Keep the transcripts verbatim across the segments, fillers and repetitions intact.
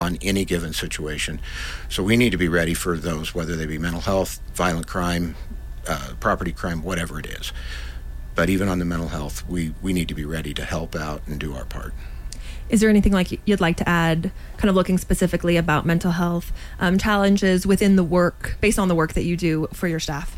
on any given situation. So we need to be ready for those, whether they be mental health, violent crime, uh, property crime, whatever it is. But even on the mental health, we, we need to be ready to help out and do our part. Is there anything like you'd like to add, kind of looking specifically about mental health um, challenges within the work, based on the work that you do for your staff?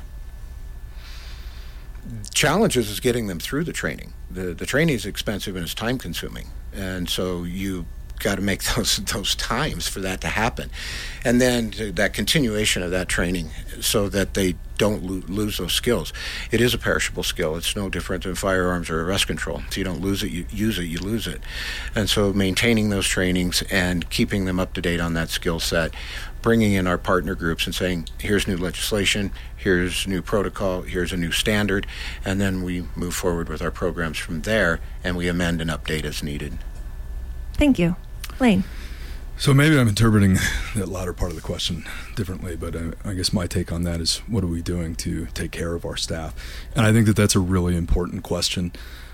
Challenges is getting them through the training. The the training is expensive and it's time consuming, and so you got to make those those times for that to happen, and then to, that continuation of that training so that they don't lo- lose those skills. It is a perishable skill. It's no different than firearms or arrest control. If you don't lose it, you use it, you lose it. And so maintaining those trainings and keeping them up to date on that skill set, bringing in our partner groups and saying, here's new legislation, here's new protocol, here's a new standard, and then we move forward with our programs from there, and we amend and update as needed. Thank you. Lane. So maybe I'm interpreting that latter part of the question differently, but I, I guess my take on that is, what are we doing to take care of our staff? And I think that that's a really important question.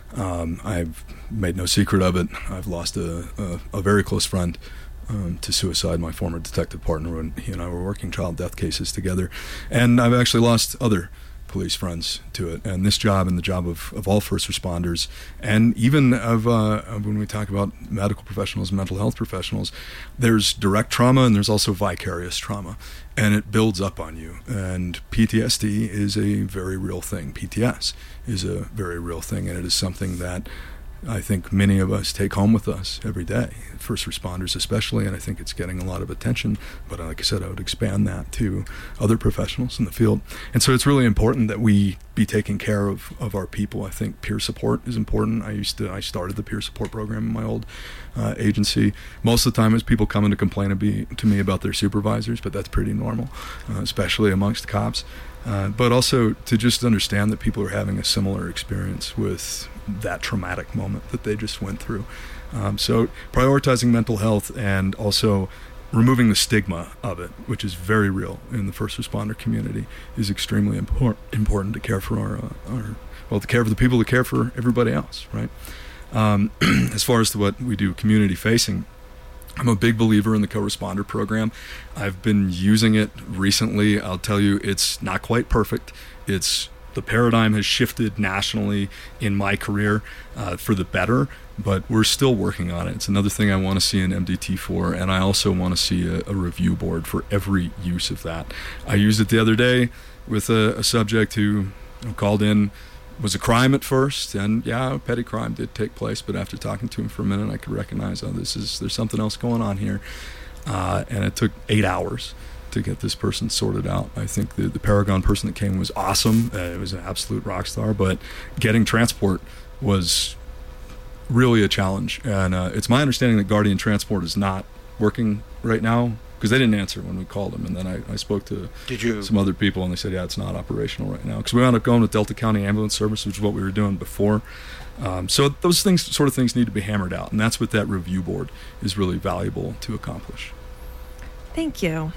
Um, I've made no secret of it. I've lost a, a, a very close friend um, to suicide, my former detective partner, when he and I were working child death cases together. And I've actually lost other police friends to it. And this job and the job of, of all first responders, and even of uh, when we talk about medical professionals, mental health professionals, there's direct trauma and there's also vicarious trauma, and it builds up on you. And P T S D is a very real thing. P T S is a very real thing, and it is something that I think many of us take home with us every day, first responders especially, and I think it's getting a lot of attention. But like I said, I would expand that to other professionals in the field. And so it's really important that we be taking care of, of our people. I think peer support is important. I used to, I started the peer support program in my old uh, agency. Most of the time it's people coming to complain to, be, to me about their supervisors, but that's pretty normal, uh, especially amongst cops. Uh, but also to just understand that people are having a similar experience with that traumatic moment that they just went through. Um, so prioritizing mental health and also removing the stigma of it, which is very real in the first responder community, is extremely impor- important to care for our, uh, our, well, to care for the people, to care for everybody else, right? Um, as far as to what we do community facing, I'm a big believer in the co-responder program. I've been using it recently. I'll tell you, it's not quite perfect. It's the paradigm has shifted nationally in my career uh, for the better, but we're still working on it. It's another thing I want to see in M D T four, and I also want to see a, a review board for every use of that. I used it the other day with a, a subject who you know, called in. Was a crime at first, and yeah, a petty crime did take place, but after talking to him for a minute, I could recognize, oh, this is, there's something else going on here. Uh, and it took eight hours to get this person sorted out. I think the, the Paragon person that came was awesome. Uh, it was an absolute rock star, but getting transport was really a challenge. And uh, it's my understanding that Guardian Transport is not working right now, because they didn't answer when we called them. And then I, I spoke to Did you, some other people, and they said, yeah, it's not operational right now. Because we wound up going with Delta County Ambulance Service, which is what we were doing before. Um, so those things, sort of things need to be hammered out. And that's what that review board is really valuable to accomplish. Thank you.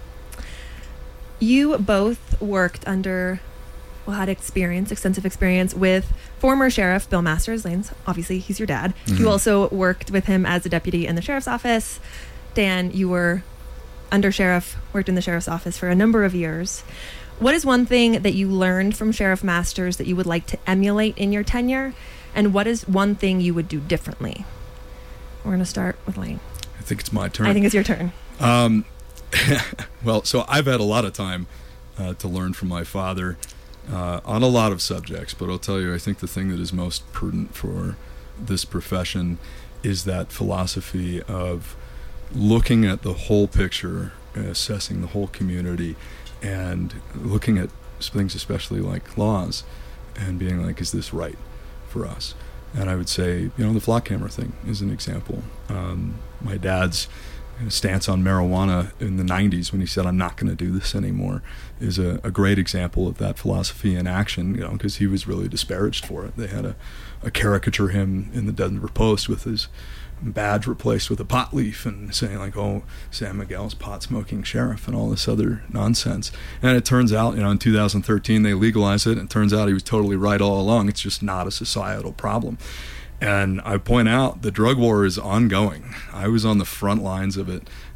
You both worked under, well, had experience, extensive experience with former Sheriff Bill Masters. Lane's, obviously, he's your dad. Mm-hmm. You also worked with him as a deputy in the sheriff's office. Dan, you were under sheriff, worked in the sheriff's office for a number of years. What is one thing that you learned from Sheriff Masters that you would like to emulate in your tenure? And what is one thing you would do differently? We're going to start with Lane. I think it's my turn. I think it's your turn. Um, well, so I've had a lot of time uh, to learn from my father uh, on a lot of subjects, but I'll tell you, I think the thing that is most prudent for this profession is that philosophy of looking at the whole picture, assessing the whole community, and looking at things, especially like laws, and being like, is this right for us? And I would say, you know, the flock camera thing is an example. Um, my dad's stance on marijuana in the nineties, when he said, I'm not going to do this anymore, is a, a great example of that philosophy in action, you know, because he was really disparaged for it. They had a, a caricature him in the Denver Post with his badge replaced with a pot leaf and saying like, oh, San Miguel's pot smoking sheriff and all this other nonsense. And it turns out, you know, in two thousand thirteen they legalized it, and it turns out he was totally right all along. It's just not a societal problem. And I point out the drug war is ongoing. I was on the front lines of it